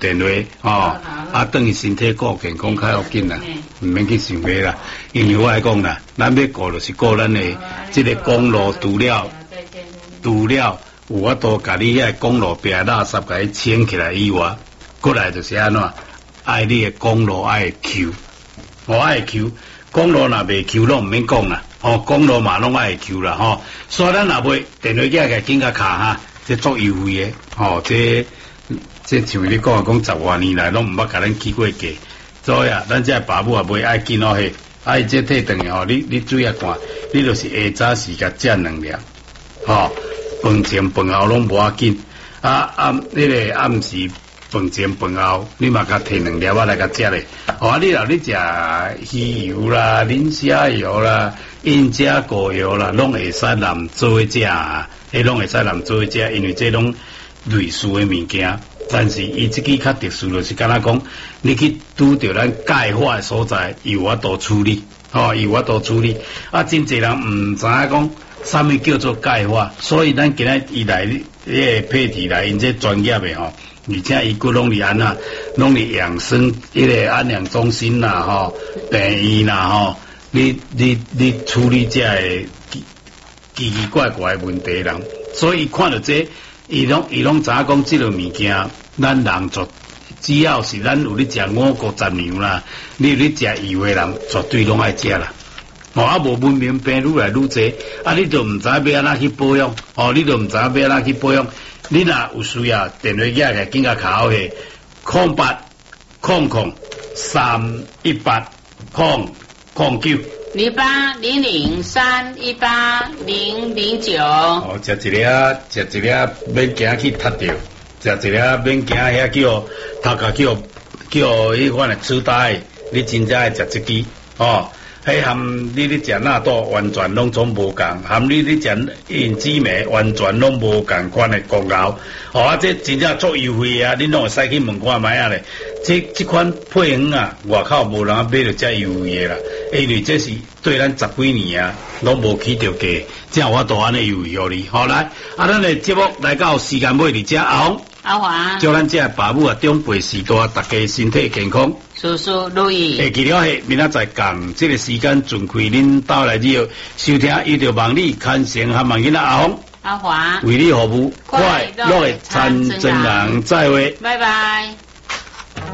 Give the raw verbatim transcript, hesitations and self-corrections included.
电话哦，啊，等于身体顾健康较要紧啦，唔免去想别啦。因为我来讲啦，咱要顾就是顾咱的这个公路除了除了有法度甲你遐公路边垃圾甲伊清起来以外，过来就是安怎爱你的公路爱求，我爱求公路若袂求，拢唔免讲啦。哦，公路嘛拢爱求啦吼，所以咱若袂电话机个紧甲卡哈，这足优惠的吼，这。这像你讲讲十多年来拢毋捌甲咱起过价，所以啊，咱这爸母也袂爱紧哦嘿，爱这退顿的吼，你你注意看，你就是下早时甲食两粒，吼，饭前饭后拢无要紧，啊暗那个暗时饭前饭后，你嘛甲摕两粒仔来甲食咧，哦，啊你若你食鱼油啦、磷虾油啦、印加果油啦，拢会使南做食啊，迄拢会使南做食，因为这拢类似的物件。但是伊即个较特殊，就是敢若讲，你去拄着咱钙化的所在，有法度处理，吼，有法度处理。啊，真侪人毋知影讲，啥物叫做钙化，所以咱今仔伊来迄个配题来，因这专业的吼，而且伊佫拢伫安那，拢伫养生迄个安养中心啦，吼，病院啦，吼，你你你处理这个奇奇奇怪怪的问题人，所以伊看到这。伊拢伊拢知影讲即个物件，咱人做只要是咱有咧食五谷杂粮啦，你有咧食油的人，绝对拢爱食啦。哦，啊无文明病愈来愈侪，啊你就毋知要安怎去保养，哦你就毋知要安怎去保养。你若有需要，电话机个紧甲卡好去，空八空空三一八空空九。 零八零零三一八零零九。 哦，食一粒，食一粒，免惊去踢着；食一粒，免惊遐叫头壳叫叫迄款的痴呆。你真正爱食这支哦，迄含你咧食纳豆完全拢总无共，含你咧食银紫梅完全拢无共款的功效。哦，啊，这真正足优惠啊！恁拢会使去问看卖啊咧。这这款配方啊，外口无人买到遮优惠的啦，因为这是对咱十几年啊，拢无起着价，才有法度安尼优惠互你。好来，啊，咱的节目来到时间尾伫遮，阿红、 阿华， 祝咱这爸母啊，长辈时代，大家身体健康， 事事如意。 会记了嘿，明仔载共这个时间准开恁到来之后收听，伊就望你看成和望囡仔阿红、 阿华为你服务，快乐的参真人，再会， 拜拜。